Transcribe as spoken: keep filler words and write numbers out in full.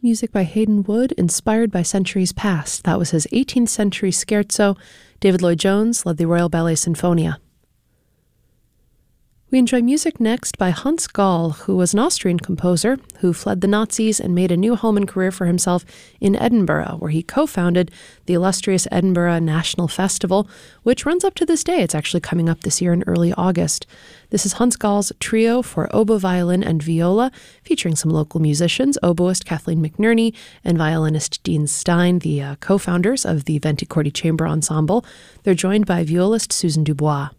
music by Hayden Wood, inspired by centuries past. That was his eighteenth century scherzo. David Lloyd-Jones led the Royal Ballet Sinfonia. We enjoy music next by Hans Gall, who was an Austrian composer who fled the Nazis and made a new home and career for himself in Edinburgh, where he co-founded the illustrious Edinburgh National Festival, which runs up to this day. It's actually coming up this year in early August. This is Hans Gall's trio for oboe, violin, and viola, featuring some local musicians, oboist Kathleen McNerney and violinist Dean Stein, the uh, co-founders of the Venti Cordi Chamber Ensemble. They're joined by violist Susan Dubois.